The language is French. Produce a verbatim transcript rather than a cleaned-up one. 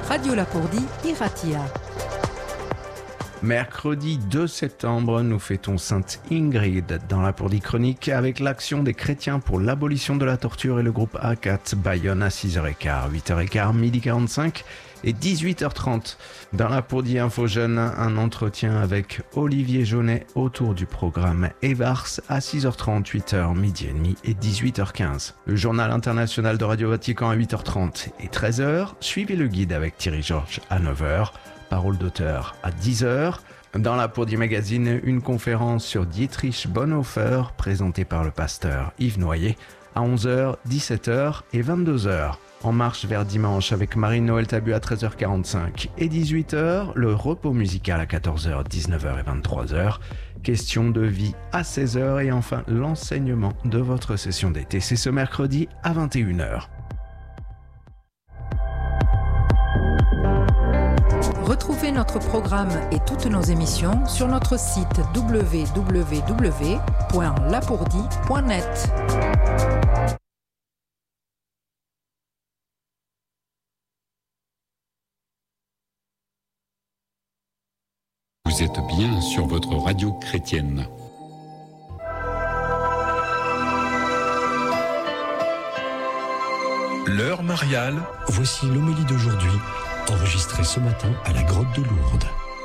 Radio Lapourdie, Iratia. Mercredi deux septembre, nous fêtons Sainte Ingrid dans Lapourdie Chronique avec l'Action des chrétiens pour l'abolition de la torture et le groupe A quatre Bayonne à six heures quinze, huit heures quinze, midi quarante-cinq et dix-huit heures trente. Dans Lapourdie Info Jeune, un entretien avec Olivier Jaunet autour du programme Evars à six heures trente, huit heures, midi et demi et dix-huit heures quinze. Le journal international de Radio Vatican à huit heures trente et treize heures. Suivez le guide avec Thierry Georges à neuf heures. Parole d'auteur à dix heures. Dans Lapourdie Magazine, une conférence sur Dietrich Bonhoeffer présentée par le pasteur Yves Noyer à onze heures, dix-sept heures et vingt-deux heures. En marche vers dimanche avec Marie-Noël Tabu à treize heures quarante-cinq et dix-huit heures, le repos musical à quatorze heures, dix-neuf heures et vingt-trois heures. Question de vie à seize heures et enfin l'enseignement de votre session d'été. C'est ce mercredi à vingt et une heures. Retrouvez notre programme et toutes nos émissions sur notre site w w w point lapourdie point net. Vous êtes bien sur votre radio chrétienne. L'heure mariale, voici l'homélie d'aujourd'hui, enregistrée ce matin à la grotte de Lourdes.